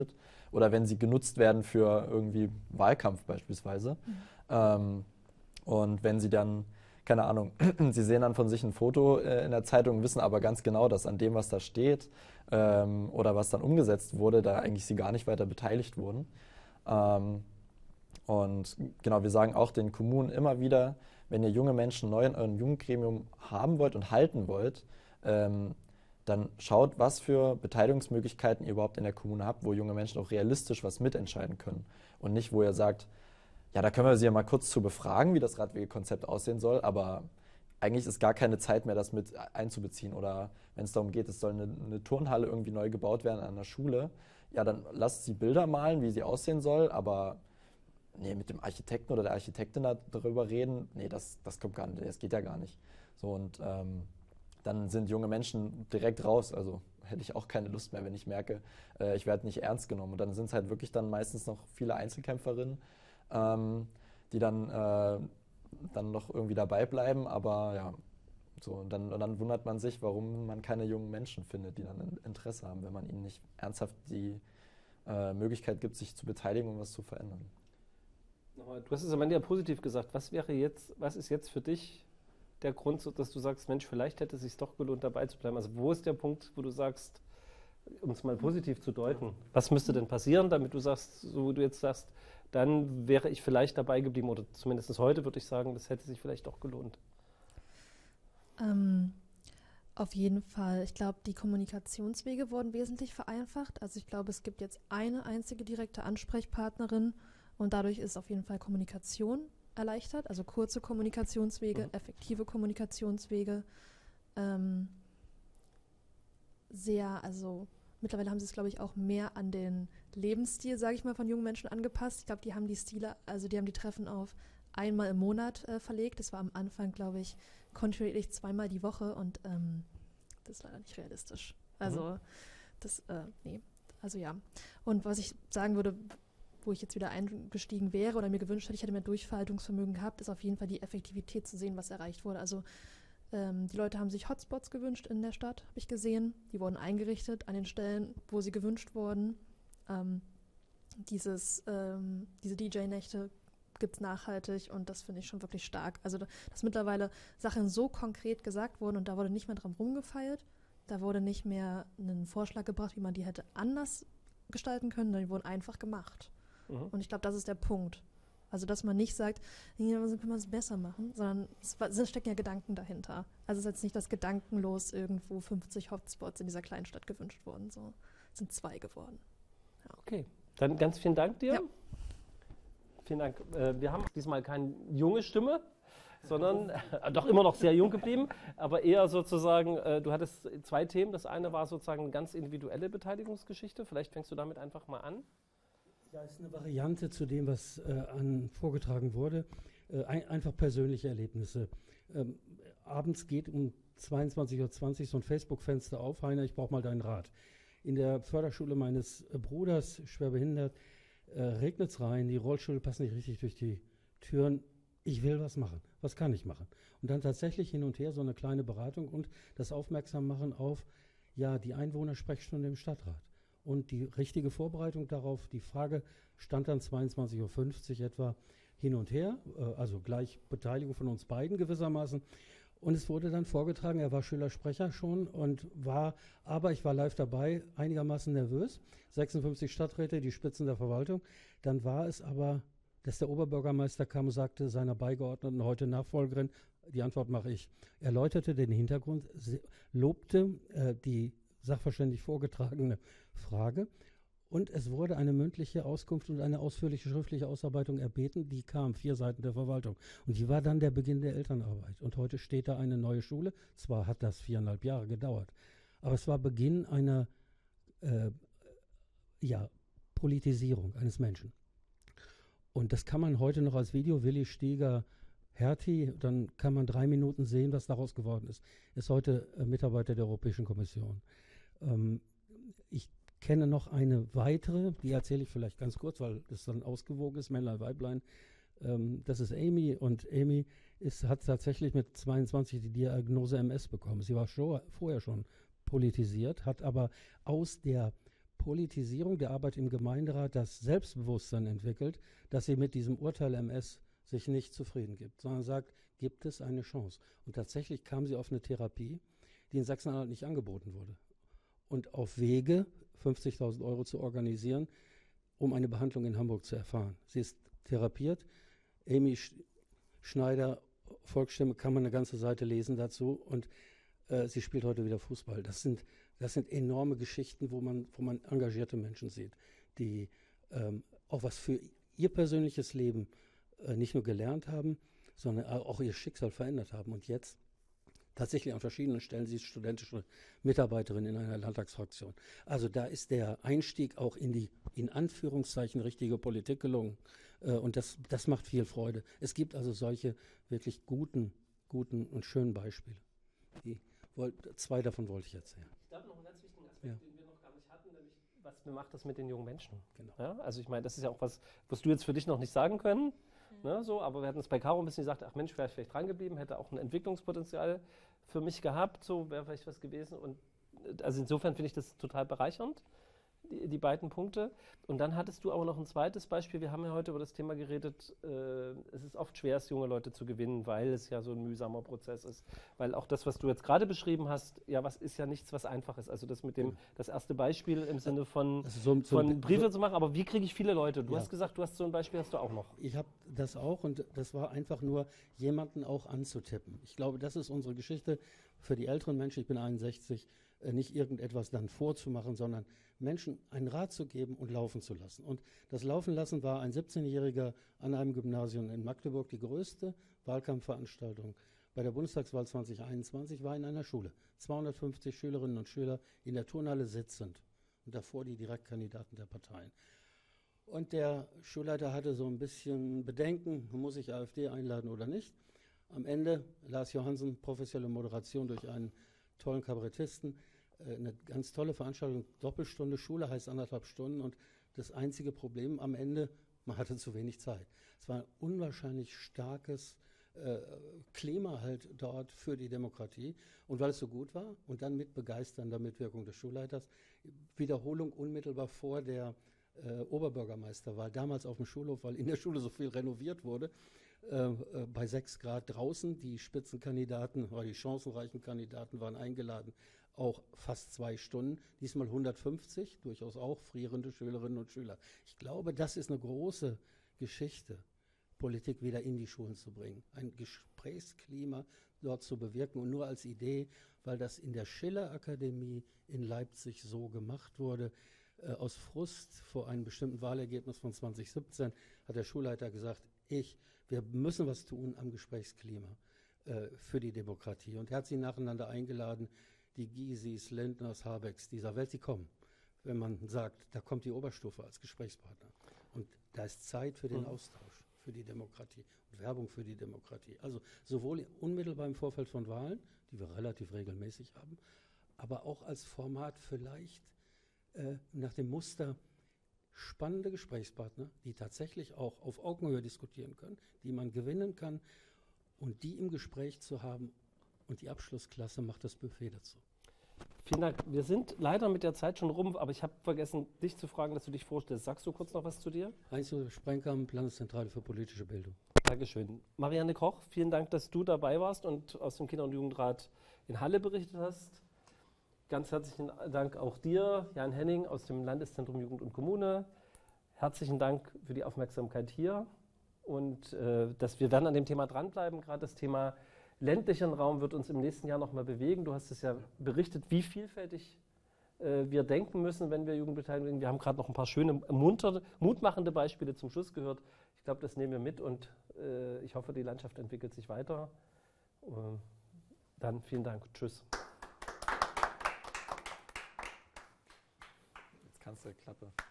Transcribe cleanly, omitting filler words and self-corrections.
oder wenn sie genutzt werden für irgendwie Wahlkampf beispielsweise. Und wenn sie dann, keine Ahnung, sie sehen dann von sich ein Foto in der Zeitung, wissen aber ganz genau, dass an dem, was da steht oder was dann umgesetzt wurde, da eigentlich sie gar nicht weiter beteiligt wurden. Ähm, und genau, wir sagen auch den Kommunen immer wieder, wenn ihr junge Menschen neu in eurem Jugendgremium haben wollt und halten wollt, ähm, dann schaut, was für Beteiligungsmöglichkeiten ihr überhaupt in der Kommune habt, wo junge Menschen auch realistisch was mitentscheiden können. Und nicht, wo ihr sagt, ja, da können wir sie ja mal kurz zu befragen, wie das Radwegekonzept aussehen soll, aber eigentlich ist gar keine Zeit mehr, das mit einzubeziehen. Oder wenn es darum geht, es soll eine Turnhalle irgendwie neu gebaut werden an einer Schule, ja, dann lasst sie Bilder malen, wie sie aussehen soll, aber nee, mit dem Architekten oder der Architektin darüber reden, nee, das kommt gar nicht, das geht ja gar nicht. So, und dann sind junge Menschen direkt raus. Also hätte ich auch keine Lust mehr, wenn ich merke, ich werde nicht ernst genommen. Und dann sind es halt wirklich dann meistens noch viele Einzelkämpferinnen, die dann noch irgendwie dabei bleiben. Aber ja, so. Und dann wundert man sich, warum man keine jungen Menschen findet, die dann Interesse haben, wenn man ihnen nicht ernsthaft die Möglichkeit gibt, sich zu beteiligen und was zu verändern. Du hast es am Ende ja positiv gesagt. Was ist jetzt für dich der Grund, dass du sagst, Mensch, vielleicht hätte es sich doch gelohnt, dabei zu bleiben? Also wo ist der Punkt, wo du sagst, um es mal positiv zu deuten, was müsste denn passieren, damit du sagst, so wie du jetzt sagst, dann wäre ich vielleicht dabei geblieben oder zumindest heute würde ich sagen, das hätte sich vielleicht doch gelohnt. Ähm, auf jeden Fall. Ich glaube, die Kommunikationswege wurden wesentlich vereinfacht. Also ich glaube, es gibt jetzt eine einzige direkte Ansprechpartnerin und dadurch ist auf jeden Fall Kommunikation erleichtert. Also kurze Kommunikationswege, effektive Kommunikationswege. Also mittlerweile haben sie es, glaube ich, auch mehr an den Lebensstil, sage ich mal, von jungen Menschen angepasst. Ich glaube, die haben die Stile, also die haben die Treffen auf einmal im Monat verlegt. Das war am Anfang, glaube ich, kontinuierlich zweimal die Woche und das ist leider nicht realistisch. Also nee, also ja. Und was ich sagen würde, wo ich jetzt wieder eingestiegen wäre oder mir gewünscht hätte, ich hätte mehr Durchhaltungsvermögen gehabt, ist auf jeden Fall die Effektivität zu sehen, was erreicht wurde. Also die Leute haben sich Hotspots gewünscht in der Stadt, habe ich gesehen. Die wurden eingerichtet an den Stellen, wo sie gewünscht wurden. Diese DJ-Nächte gibt es nachhaltig und das finde ich schon wirklich stark. Also, dass mittlerweile Sachen so konkret gesagt wurden und da wurde nicht mehr dran rumgefeilt, da wurde nicht mehr ein Vorschlag gebracht, wie man die hätte anders gestalten können, sondern die wurden einfach gemacht. Und ich glaube, das ist der Punkt. Also, dass man nicht sagt, ja, so kann man es besser machen, sondern es stecken ja Gedanken dahinter. Also, es ist jetzt nicht, dass gedankenlos irgendwo 50 Hotspots in dieser kleinen Stadt gewünscht wurden. So, es sind 2 geworden. Ja. Okay, dann ganz vielen Dank dir. Ja. Vielen Dank. Wir haben diesmal keine junge Stimme, sondern doch immer noch sehr jung geblieben, aber eher sozusagen, du hattest 2 Themen. Das eine war sozusagen eine ganz individuelle Beteiligungsgeschichte. Vielleicht fängst du damit einfach mal an. Ja, ist eine Variante zu dem, was vorgetragen wurde. Einfach persönliche Erlebnisse. Abends geht um 22:20 Uhr so ein Facebook-Fenster auf. Heiner, ich brauche mal deinen Rat. In der Förderschule meines Bruders, schwer behindert, regnet es rein, die Rollstühle passen nicht richtig durch die Türen. Ich will was machen. Was kann ich machen? Und dann tatsächlich hin und her so eine kleine Beratung und das Aufmerksammachen auf die Einwohnersprechstunde im Stadtrat. Und die richtige Vorbereitung darauf, die Frage stand dann 22:50 Uhr etwa hin und her, also gleich Beteiligung von uns beiden gewissermaßen. Und es wurde dann vorgetragen, er war Schülersprecher schon aber ich war live dabei, einigermaßen nervös. 56 Stadträte, die Spitzen der Verwaltung. Dann war es aber, dass der Oberbürgermeister kam und sagte seiner Beigeordneten, heute Nachfolgerin, die Antwort mache ich. Er erläuterte den Hintergrund, lobte die sachverständig vorgetragene Frage und es wurde eine mündliche Auskunft und eine ausführliche schriftliche Ausarbeitung erbeten, die kam 4 Seiten der Verwaltung und die war dann der Beginn der Elternarbeit und heute steht da eine neue Schule, zwar hat das 4,5 Jahre gedauert, aber es war Beginn einer Politisierung eines Menschen und das kann man heute noch als Video, Willi Stieger Hertie, dann kann man 3 Minuten sehen, was daraus geworden ist. Ist heute Mitarbeiter der Europäischen Kommission. Ich kenne noch eine weitere, die erzähle ich vielleicht ganz kurz, weil das dann ausgewogen ist, Männlein, Weiblein. Das ist Amy und Amy hat tatsächlich mit 22 die Diagnose MS bekommen. Sie war vorher schon politisiert, hat aber aus der Politisierung der Arbeit im Gemeinderat das Selbstbewusstsein entwickelt, dass sie mit diesem Urteil MS sich nicht zufrieden gibt, sondern sagt, gibt es eine Chance. Und tatsächlich kam sie auf eine Therapie, die in Sachsen-Anhalt nicht angeboten wurde. Und auf Wege, 50.000 € zu organisieren, um eine Behandlung in Hamburg zu erfahren. Sie ist therapiert. Amy Schneider, Volksstimme, kann man eine ganze Seite lesen dazu. Und sie spielt heute wieder Fußball. Das sind enorme Geschichten, wo man engagierte Menschen sieht, die auch was für ihr persönliches Leben nicht nur gelernt haben, sondern auch ihr Schicksal verändert haben. Und jetzt tatsächlich an verschiedenen Stellen, sie ist studentische Mitarbeiterin in einer Landtagsfraktion. Also da ist der Einstieg auch in die, in Anführungszeichen, richtige Politik gelungen. Und das macht viel Freude. Es gibt also solche wirklich guten und schönen Beispiele. Zwei davon wollte ich erzählen. Ich glaube, noch einen ganz wichtigen Aspekt, den wir noch gar nicht hatten, nämlich, was macht das mit den jungen Menschen? Genau. Ja, also ich meine, das ist ja auch was, was du jetzt für dich noch nicht sagen können, ne, so, aber wir hatten es bei Caro ein bisschen gesagt, ach Mensch, wäre ich vielleicht dran geblieben, hätte auch ein Entwicklungspotenzial für mich gehabt, so wäre vielleicht was gewesen. Und also insofern finde ich das total bereichernd, die beiden Punkte. Und dann hattest du aber noch ein zweites Beispiel. Wir haben ja heute über das Thema geredet, es ist oft schwer, junge Leute zu gewinnen, weil es ja so ein mühsamer Prozess ist. Weil auch das, was du jetzt gerade beschrieben hast, ja, was ist ja nichts, was einfach ist. Also das mit dem, das erste Beispiel im Sinne von, von Briefe zu machen, aber wie kriege ich viele Leute? Du hast gesagt, du hast so ein Beispiel, hast du auch noch. Ich habe das auch und das war einfach nur, jemanden auch anzutippen. Ich glaube, das ist unsere Geschichte für die älteren Menschen, ich bin 61, nicht irgendetwas dann vorzumachen, sondern Menschen einen Rat zu geben und laufen zu lassen. Und das Laufen lassen war ein 17-Jähriger an einem Gymnasium in Magdeburg. Die größte Wahlkampfveranstaltung bei der Bundestagswahl 2021 war in einer Schule. 250 Schülerinnen und Schüler in der Turnhalle sitzend und davor die Direktkandidaten der Parteien. Und der Schulleiter hatte so ein bisschen Bedenken, muss ich AfD einladen oder nicht. Am Ende Lars Johansen, professionelle Moderation durch einen tollen Kabarettisten, eine ganz tolle Veranstaltung, Doppelstunde, Schule heißt 1,5 Stunden und das einzige Problem am Ende, man hatte zu wenig Zeit. Es war ein unwahrscheinlich starkes Klima halt dort für die Demokratie und weil es so gut war und dann mit begeisternder Mitwirkung des Schulleiters, Wiederholung unmittelbar vor der Oberbürgermeisterwahl, damals auf dem Schulhof, weil in der Schule so viel renoviert wurde, bei 6 Grad draußen. Die Spitzenkandidaten oder die chancenreichen Kandidaten waren eingeladen, auch fast 2 Stunden, diesmal 150, durchaus auch frierende Schülerinnen und Schüler. Ich glaube, das ist eine große Geschichte, Politik wieder in die Schulen zu bringen, ein Gesprächsklima dort zu bewirken und nur als Idee, weil das in der Schiller-Akademie in Leipzig so gemacht wurde, aus Frust vor einem bestimmten Wahlergebnis von 2017 hat der Schulleiter gesagt, wir müssen was tun am Gesprächsklima für die Demokratie. Und er hat sie nacheinander eingeladen, die Gysis, Lindners, Habecks dieser Welt, die kommen. Wenn man sagt, da kommt die Oberstufe als Gesprächspartner. Und da ist Zeit für den Austausch, für die Demokratie und Werbung für die Demokratie. Also sowohl unmittelbar im Vorfeld von Wahlen, die wir relativ regelmäßig haben, aber auch als Format vielleicht nach dem Muster spannende Gesprächspartner, die tatsächlich auch auf Augenhöhe diskutieren können, die man gewinnen kann und die im Gespräch zu haben. Und die Abschlussklasse macht das Buffet dazu. Vielen Dank. Wir sind leider mit der Zeit schon rum, aber ich habe vergessen, dich zu fragen, dass du dich vorstellst. Sagst du kurz noch was zu dir? Heinz-Josef Sprengkamp, Landeszentrale für politische Bildung. Dankeschön. Marianne Koch, vielen Dank, dass du dabei warst und aus dem Kinder- und Jugendrat in Halle berichtet hast. Ganz herzlichen Dank auch dir, Jan Henning aus dem Landeszentrum Jugend und Kommune. Herzlichen Dank für die Aufmerksamkeit hier und dass wir werden an dem Thema dranbleiben. Gerade das Thema ländlichen Raum wird uns im nächsten Jahr nochmal bewegen. Du hast es ja berichtet, wie vielfältig wir denken müssen, wenn wir Jugendbeteiligung. Wir haben gerade noch ein paar schöne, mutmachende Beispiele zum Schluss gehört. Ich glaube, das nehmen wir mit und ich hoffe, die Landschaft entwickelt sich weiter. Dann vielen Dank. Tschüss. Jetzt kannst du Klappe.